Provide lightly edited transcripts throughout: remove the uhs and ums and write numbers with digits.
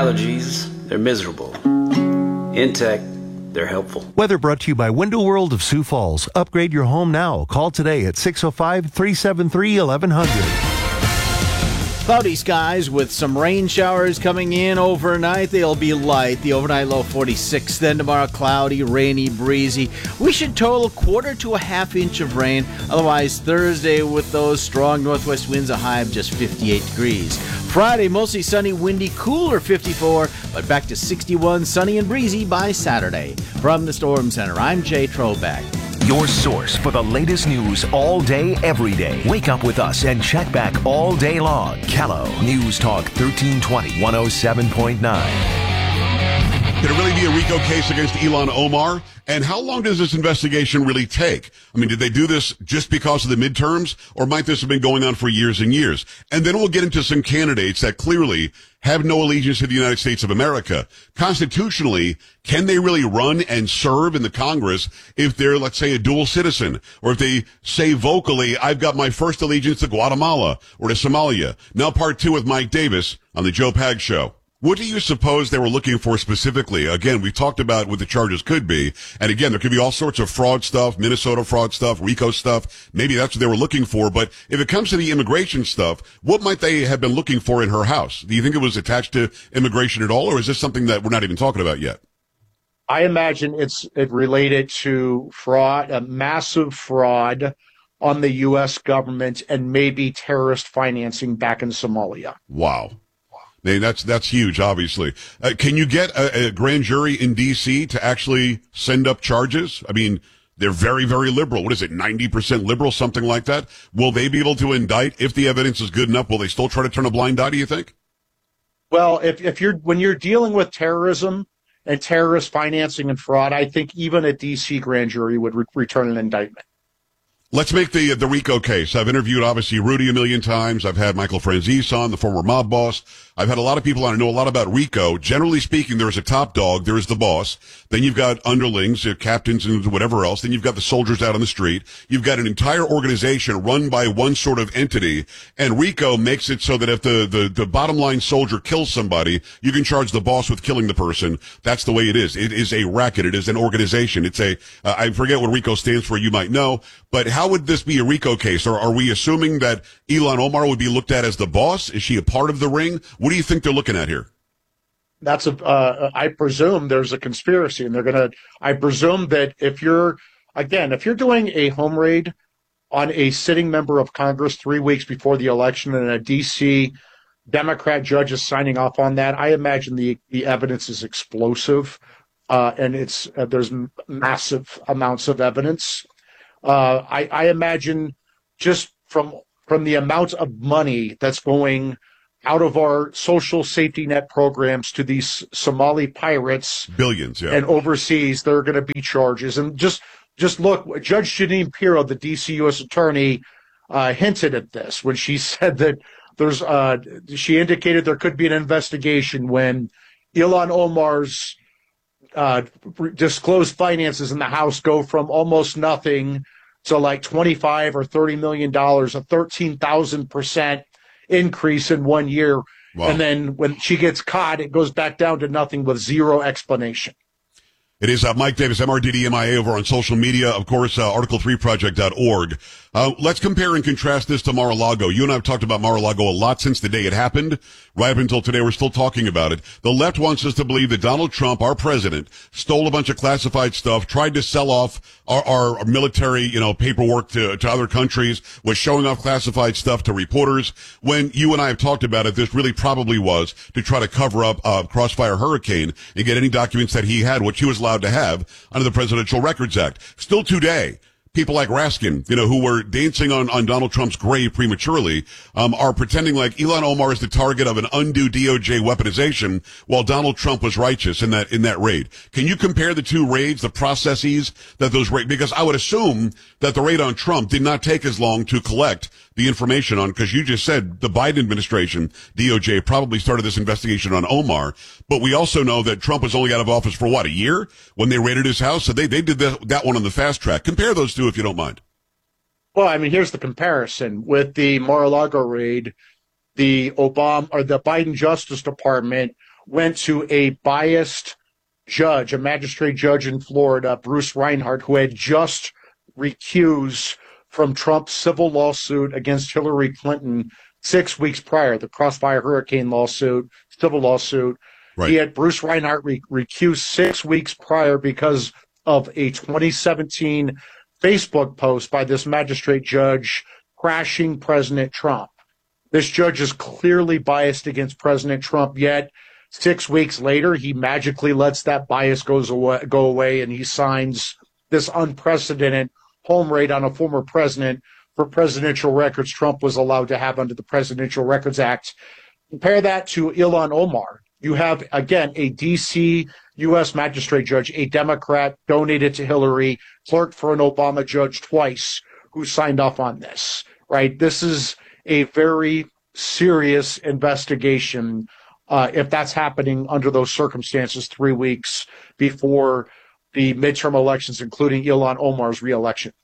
allergies, they're miserable. In tech, they're helpful. Weather brought to you by Window World of Sioux Falls. Upgrade your home now. Call today at 605-373-1100. Cloudy skies with some rain showers coming in overnight. They'll be light. The overnight low 46. Then tomorrow cloudy, rainy, breezy. We should total quarter to a half inch of rain. Otherwise, Thursday with those strong northwest winds, a high of just 58 degrees. Friday, mostly sunny, windy, cooler 54, but back to 61, sunny and breezy by Saturday. From the Storm Center, I'm Jay Trobeck. Your source for the latest news all day, every day. Wake up with us and check back all day long. Kello News Talk 1320, 107.9. Could it really be a RICO case against Ilhan Omar? And how long does this investigation really take? I mean, did they do this just because of the midterms, or might this have been going on for years and years? And then we'll get into some candidates that clearly have no allegiance to the United States of America. Constitutionally, can they really run and serve in the Congress if they're, let's say, a dual citizen? Or if they say vocally, I've got my first allegiance to Guatemala or to Somalia. Now part two with Mike Davis on the Joe Pag Show. What do you suppose they were looking for specifically? Again, we've talked about what the charges could be. And again, there could be all sorts of fraud stuff, Minnesota fraud stuff, RICO stuff. Maybe that's what they were looking for. But if it comes to the immigration stuff, what might they have been looking for in her house? Do you think it was attached to immigration at all? Or is this something that we're not even talking about yet? I imagine it related to fraud, a massive fraud on the U.S. government and maybe terrorist financing back in Somalia. Wow. I mean, that's huge, obviously. Can you get a grand jury in D.C. to actually send up charges? I mean, they're very, very liberal. What is it, 90% liberal, something like that? Will they be able to indict if the evidence is good enough? Will they still try to turn a blind eye, do you think? Well, when you're dealing with terrorism and terrorist financing and fraud, I think even a D.C. grand jury would return an indictment. Let's make the RICO case. I've interviewed, obviously, Rudy a million times. I've had Michael Franzese on, the former mob boss. I've had a lot of people on who know a lot about RICO. Generally speaking, there is a top dog. There is the boss. Then you've got underlings, captains and whatever else. Then you've got the soldiers out on the street. You've got an entire organization run by one sort of entity. And RICO makes it so that if the bottom line soldier kills somebody, you can charge the boss with killing the person. That's the way it is. It is a racket. It is an organization. It's I forget what RICO stands for. You might know. But how would this be a RICO case? Or are we assuming that Ilhan Omar would be looked at as the boss? Is she a part of the ring? What do you think they're looking at here? I presume there's a conspiracy, and I presume that if you're doing a home raid on a sitting member of Congress 3 weeks before the election and a D.C. Democrat judge is signing off on that, I imagine the evidence is explosive, and there's massive amounts of evidence. I imagine just from the amount of money that's going out of our social safety net programs to these Somali pirates, billions, yeah, and overseas, there are going to be charges. And just look, Judge Jeanine Pirro, the D.C. U.S. attorney, hinted at this when she said that she indicated there could be an investigation when Ilhan Omar's disclosed finances in the House go from almost nothing to like $25 or $30 million, a 13,000% increase in 1 year. Wow. And then when she gets caught, it goes back down to nothing with zero explanation. It is Mike Davis, MRDDMIA, over on social media. Of course, article3project.org. Let's compare and contrast this to Mar-a-Lago. You and I have talked about Mar-a-Lago a lot since the day it happened. Right up until today, we're still talking about it. The left wants us to believe that Donald Trump, our president, stole a bunch of classified stuff, tried to sell off our military, paperwork to other countries, was showing off classified stuff to reporters. When you and I have talked about it, this really probably was to try to cover up Crossfire Hurricane and get any documents that he had, which he was allowed to have under the Presidential Records Act. Still today, people like Raskin, who were dancing on Donald Trump's grave prematurely, are pretending like Ilhan Omar is the target of an undue DOJ weaponization while Donald Trump was righteous in that raid. Can you compare the two raids, the processes that those raids, because I would assume that the raid on Trump did not take as long to collect the information on, because you just said the Biden administration, DOJ, probably started this investigation on Omar, but we also know that Trump was only out of office for a year when they raided his house, so they did that one on the fast track. Compare those two if you don't mind. Well, I mean, here's the comparison. With the Mar-a-Lago raid, the Biden Justice Department went to a biased judge, a magistrate judge in Florida, Bruce Reinhart, who had just recused from Trump's civil lawsuit against Hillary Clinton 6 weeks prior, the Crossfire Hurricane lawsuit, civil lawsuit. Right. He had Bruce Reinhart recused 6 weeks prior because of a 2017 Facebook post by this magistrate judge crashing President Trump. This judge is clearly biased against President Trump, yet 6 weeks later, he magically lets that bias go away, and he signs this unprecedented home raid on a former president for presidential records Trump was allowed to have under the Presidential Records Act. Compare that to Ilhan Omar. You have, again, a D.C. U.S. magistrate judge, a Democrat, donated to Hillary, clerked for an Obama judge twice, who signed off on this, right? This is a very serious investigation if that's happening under those circumstances 3 weeks before the midterm elections, including Ilhan Omar's reelection.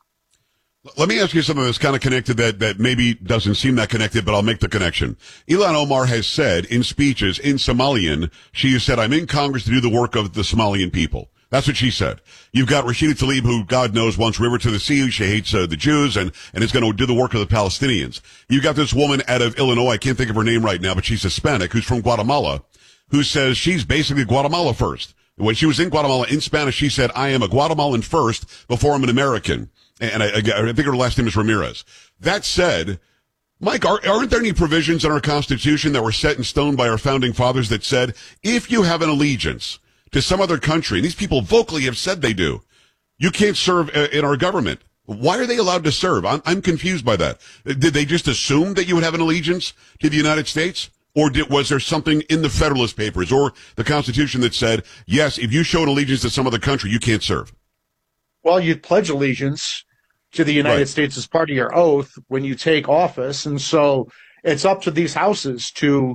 Let me ask you something that's kind of connected that maybe doesn't seem that connected, but I'll make the connection. Ilhan Omar has said in speeches in Somalian, she has said, I'm in Congress to do the work of the Somalian people. That's what she said. You've got Rashida Tlaib, who God knows wants river to the sea. She hates the Jews and is going to do the work of the Palestinians. You've got this woman out of Illinois. I can't think of her name right now, but she's Hispanic, who's from Guatemala, who says she's basically Guatemala first. When she was in Guatemala in Spanish, she said, I am a Guatemalan first before I'm an American. And I think her last name is Ramirez. That said, Mike, aren't there any provisions in our Constitution that were set in stone by our founding fathers that said, if you have an allegiance to some other country, and these people vocally have said they do, you can't serve in our government? Why are they allowed to serve? I'm confused by that. Did they just assume that you would have an allegiance to the United States? Or was there something in the Federalist Papers or the Constitution that said, yes, if you show an allegiance to some other country, you can't serve? Well, you pledge allegiance to the United States as part of your oath when you take office. And so it's up to these houses to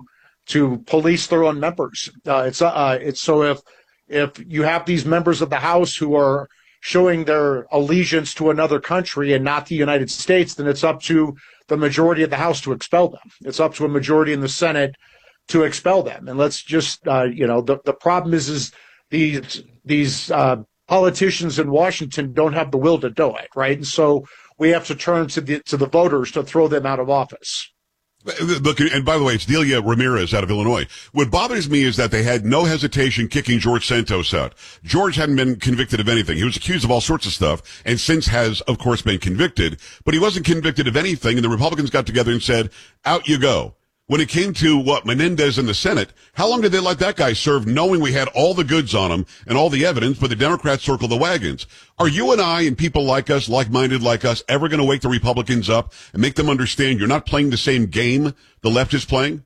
police their own members. It's so if you have these members of the House who are showing their allegiance to another country and not the United States, then it's up to the majority of the House to expel them. It's up to a majority in the Senate to expel them. And let's just, the problem is these politicians in Washington don't have the will to do it, right? And so we have to turn to the voters to throw them out of office. Look, and by the way, it's Delia Ramirez out of Illinois. What bothers me is that they had no hesitation kicking George Santos out. George hadn't been convicted of anything. He was accused of all sorts of stuff, and since has, of course, been convicted. But he wasn't convicted of anything, and the Republicans got together and said, out you go. When it came to Menendez in the Senate, how long did they let that guy serve knowing we had all the goods on him and all the evidence, but the Democrats circled the wagons? Are you and I and people like us, like-minded like us, ever going to wake the Republicans up and make them understand you're not playing the same game the left is playing?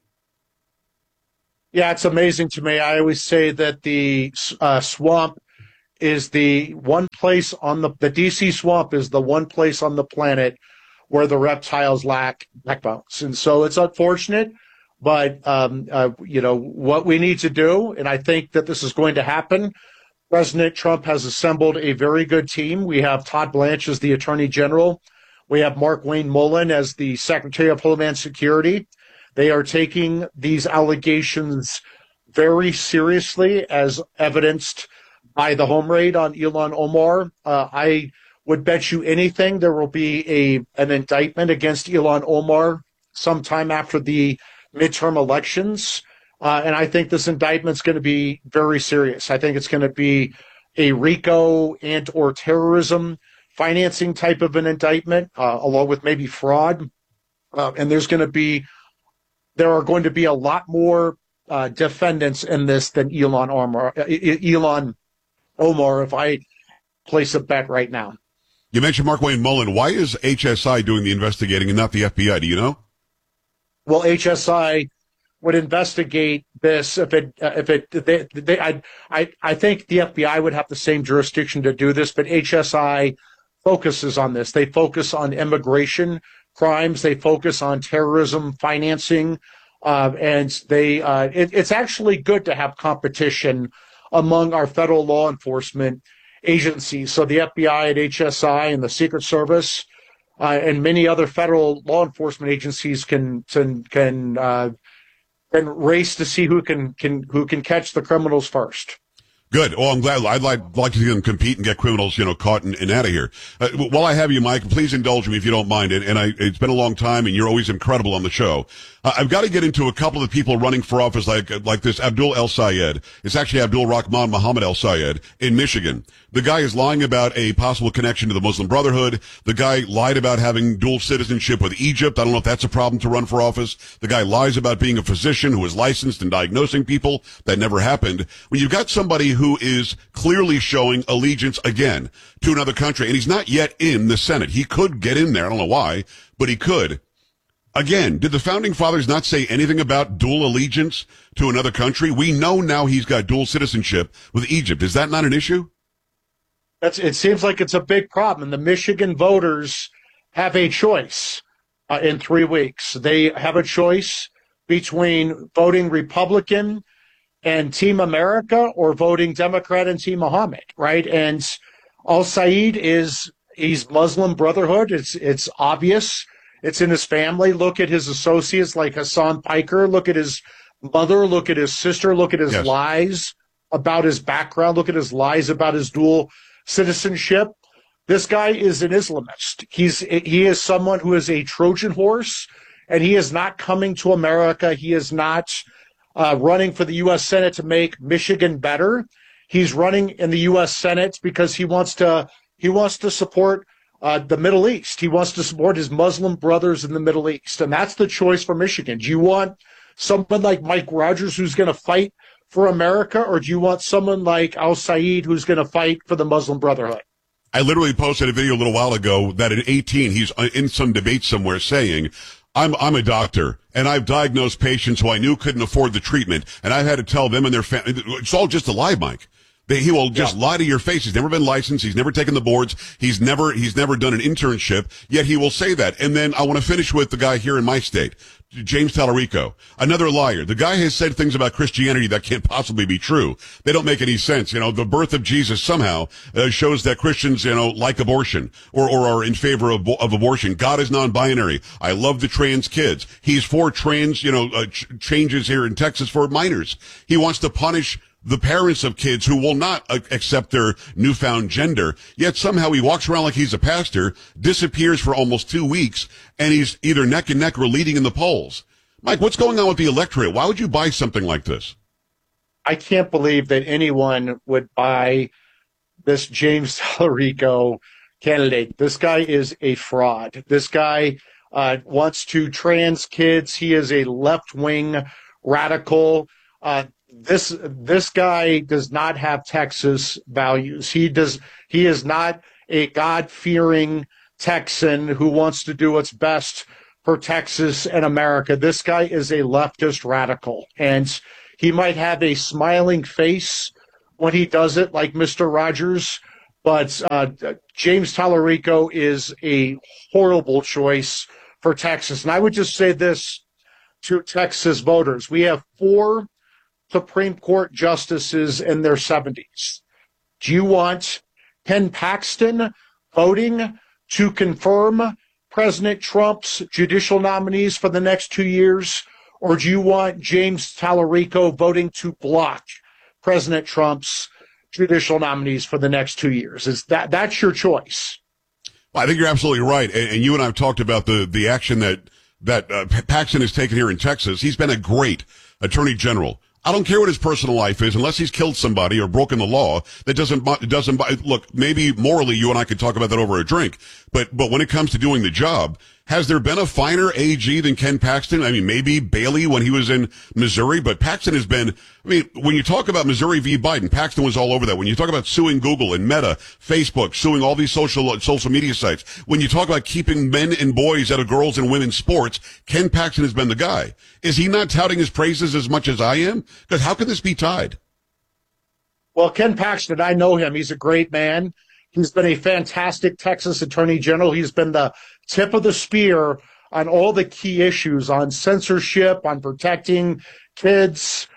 Yeah, it's amazing to me. I always say that the swamp is the one place on the D.C. swamp is the one place on the planet where the reptiles lack backbones. And so it's unfortunate, but, what we need to do, and I think that this is going to happen, President Trump has assembled a very good team. We have Todd Blanche as the Attorney General. We have Mark Wayne Mullen as the Secretary of Homeland Security. They are taking these allegations very seriously, as evidenced by the home raid on Ilhan Omar. I would bet you anything there will be an indictment against Ilhan Omar sometime after the midterm elections. And I think this indictment's going to be very serious. I think it's going to be a RICO and/or terrorism financing type of an indictment, along with maybe fraud. And there are going to be a lot more defendants in this than Ilhan Omar, if I place a bet right now. You mentioned Mark Wayne Mullen. Why is HSI doing the investigating and not the FBI? Do you know? Well, HSI would investigate this I think the FBI would have the same jurisdiction to do this, but HSI focuses on this. They focus on immigration crimes. They focus on terrorism financing, and it's actually good to have competition among our federal law enforcement agencies. So the FBI and HSI and the Secret Service and many other federal law enforcement agencies can and race to see who can catch the criminals first. Good. Oh, I'm glad. I'd like to see them compete and get criminals, caught and out of here. While I have you, Mike, please indulge me if you don't mind. It's been a long time, and you're always incredible on the show. I've got to get into a couple of the people running for office like this Abdul El Sayed. It's actually Abdul Rahman Muhammad El Sayed in Michigan. The guy is lying about a possible connection to the Muslim Brotherhood. The guy lied about having dual citizenship with Egypt. I don't know if that's a problem to run for office. The guy lies about being a physician who is licensed in diagnosing people. That never happened. When you've got somebody who is clearly showing allegiance again to another country, and he's not yet in the Senate. He could get in there. I don't know why, but he could. Again, did the founding fathers not say anything about dual allegiance to another country? We know now he's got dual citizenship with Egypt. Is that not an issue? It seems like it's a big problem. And the Michigan voters have a choice in 3 weeks. They have a choice between voting Republican and Team America or voting Democrat and Team Muhammad, right? And Al Sayed he's Muslim Brotherhood. It's obvious. It's in his family. Look at his associates like Hassan Piker. Look at his mother. Look at his sister. Look at his lies about his background. Look at his lies about his dual citizenship. This guy is an Islamist. He is someone who is a Trojan horse, and he is not coming to America. He is not running for the U.S. Senate to make Michigan better. He's running in the U.S. Senate because he wants to support the Middle East. He wants to support his Muslim brothers in the Middle East, and that's the choice for Michigan. Do you want someone like Mike Rogers who's going to fight for America, or do you want someone like Al Sayed who's going to fight for the Muslim Brotherhood? I literally posted a video a little while ago that at 18 he's in some debate somewhere saying, I'm a doctor, and I've diagnosed patients who I knew couldn't afford the treatment, and I've had to tell them and their family. It's all just a lie, Mike. He will just lie to your face. He's never been licensed. He's never taken the boards. He's never done an internship, yet he will say that. And then I want to finish with the guy here in my state, James Tallarico, another liar. The guy has said things about Christianity that can't possibly be true. They don't make any sense. The birth of Jesus somehow shows that Christians, like abortion or are in favor of abortion. God is non-binary. I love the trans kids. He's for trans, changes here in Texas for minors. He wants to punish the parents of kids who will not accept their newfound gender, yet somehow he walks around like he's a pastor, disappears for almost 2 weeks, and he's either neck and neck or leading in the polls. Mike, what's going on with the electorate? Why would you buy something like this? I can't believe that anyone would buy this James Tallarico candidate. This guy is a fraud. This guy wants to trans kids. He is a left-wing radical. This guy does not have Texas values. He is not a God-fearing Texan who wants to do what's best for Texas and America. This guy is a leftist radical, and he might have a smiling face when he does it, like Mr. Rogers, but James Tallarico is a horrible choice for Texas. And I would just say this to Texas voters. We have 4 Supreme Court justices in their 70s. Do you want Ken Paxton voting to confirm President Trump's judicial nominees for the next 2 years? Or do you want James Tallarico voting to block President Trump's judicial nominees for the next 2 years? That's your choice? Well, I think you're absolutely right. And you and I have talked about the action that Paxton has taken here in Texas. He's been a great attorney general. I don't care what his personal life is, unless he's killed somebody or broken the law. That doesn't look. Maybe morally, you and I could talk about that over a drink. But when it comes to doing the job, has there been a finer AG than Ken Paxton? I mean, maybe Bailey when he was in Missouri, but Paxton has been. I mean, when you talk about Missouri v. Biden, Paxton was all over that. When you talk about suing Google and Meta, Facebook, suing all these social media sites, when you talk about keeping men and boys out of girls and women's sports, Ken Paxton has been the guy. Is he not touting his praises as much as I am? Because how can this be tied? Well, Ken Paxton, I know him. He's a great man. He's been a fantastic Texas Attorney General. He's been the tip of the spear on all the key issues, on censorship, on protecting kids.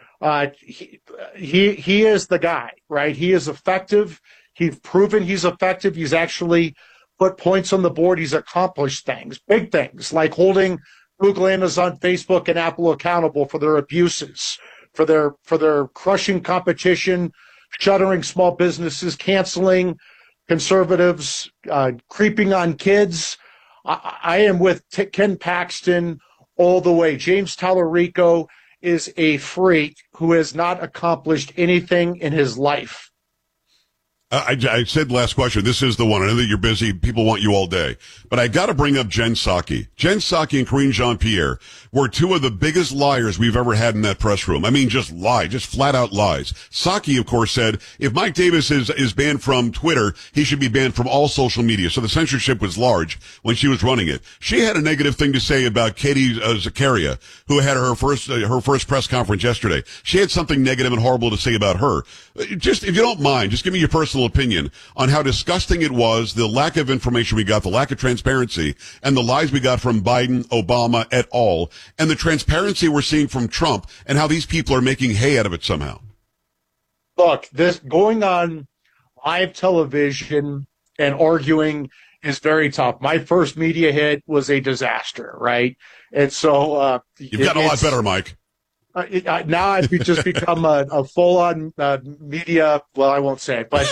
He is the guy, right? He is effective. He's proven he's effective. He's actually put points on the board. He's accomplished things, big things, like holding Google, Amazon, Facebook, and Apple accountable for their abuses, for their crushing competition, shuttering small businesses, canceling conservatives, creeping on kids. I am with Ken Paxton all the way. James Tallarico is a freak who has not accomplished anything in his life. I said last question, this is the one. I know that you're busy. People want you all day. But I got to bring up Jen Psaki. Jen Psaki and Karine Jean-Pierre were two of the biggest liars we've ever had in that press room. I mean, just flat out lies. Psaki, of course, said if Mike Davis is banned from Twitter, he should be banned from all social media. So the censorship was large when she was running it. She had a negative thing to say about Katie Zakaria, who had her first press conference yesterday. She had something negative and horrible to say about her. Just, if you don't mind, just give me your personal opinion on how disgusting it was, the lack of information we got, the lack of transparency, and the lies we got from Biden, Obama, et al., and the transparency we're seeing from Trump, and how these people are making hay out of it somehow. Look, this going on live television and arguing is very tough. My first media hit was a disaster, right? And so you've gotten a lot better, Mike. Now I've just become a full-on media. Well, I won't say it, but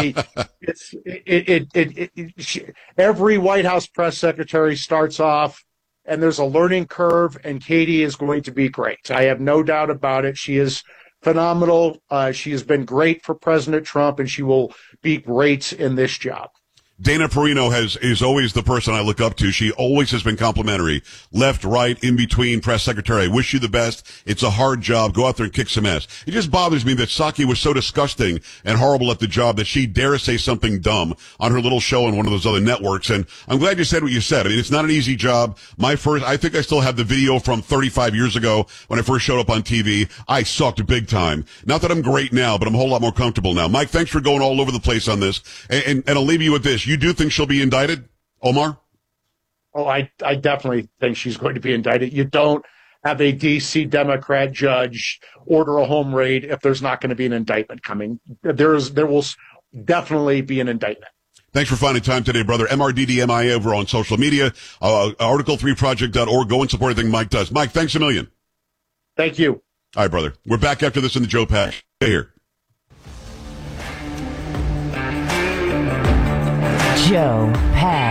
every White House press secretary starts off, and there's a learning curve, and Katie is going to be great. I have no doubt about it. She is phenomenal. She has been great for President Trump, and she will be great in this job. Dana Perino is always the person I look up to. She always has been complimentary. Left, right, in between, press secretary. I wish you the best. It's a hard job. Go out there and kick some ass. It just bothers me that Psaki was so disgusting and horrible at the job that she dare say something dumb on her little show on one of those other networks. And I'm glad you said what you said. I mean, it's not an easy job. I think I still have the video from 35 years ago when I first showed up on TV. I sucked big time. Not that I'm great now, but I'm a whole lot more comfortable now. Mike, thanks for going all over the place on this. And I'll leave you with this. You do think she'll be indicted, Omar? Oh, I definitely think she's going to be indicted. You don't have a D.C. Democrat judge order a home raid if there's not going to be an indictment coming. There will definitely be an indictment. Thanks for finding time today, brother. MRDDMIA over on social media, article3project.org. Go and support everything Mike does. Mike, thanks a million. Thank you. All right, brother. We're back after this in the Joe Pack. Stay here. Joe Pack.